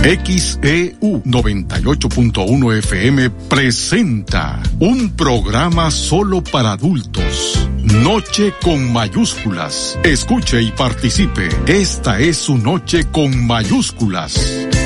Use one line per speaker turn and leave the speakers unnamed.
XEU 98.1 FM presenta un programa solo para adultos. Noche con mayúsculas. Escuche y participe. Esta es su noche con mayúsculas.